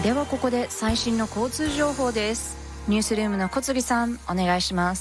ではここで最新の交通情報です。ニュースルームの小杉さん、お願いします。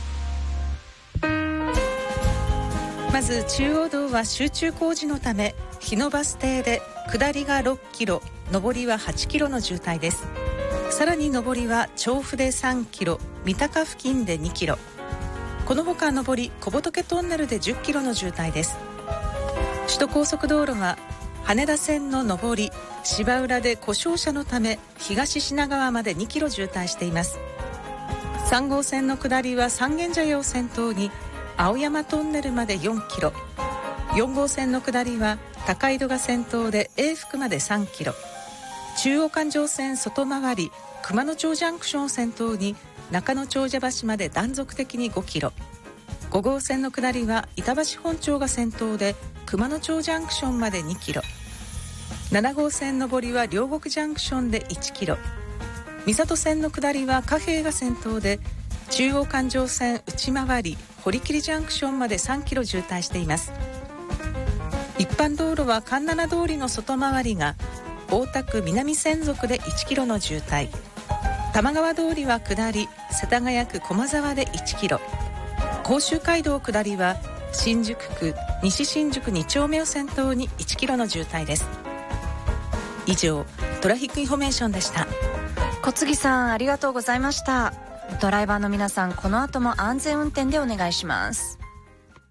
まず中央道は集中工事のため日野バス停で下りが6キロ、上りは8キロの渋滞です。さらに上りは調布で3キロ、三鷹付近で2キロ、このほか上り小仏トンネルで10キロの渋滞です。首都高速道路は羽田線の上り芝浦で故障車のため東品川まで2キロ渋滞しています。3号線の下りは三軒茶屋を先頭に青山トンネルまで4キロ、4号線の下りは高井戸が先頭で永福まで3キロ、中央環状線外回り熊野町ジャンクションを先頭に中野長者橋まで断続的に5キロ、5号線の下りは板橋本町が先頭で熊野町ジャンクションまで2キロ、7号線上りは両国ジャンクションで1キロ、三郷線の下りは貨幣が先頭で中央環状線内回り堀切ジャンクションまで3キロ渋滞しています。一般道路は環七通りの外回りが大田区南千束で1キロの渋滞、玉川通りは下り世田谷区駒沢で1キロ、甲州街道下りは新宿区西新宿2丁目を先頭に1キロの渋滞です。以上トラフィックインフォメーションでした。 小杉さん、ありがとうございました。ドライバーの皆さん、この後も安全運転でお願いします。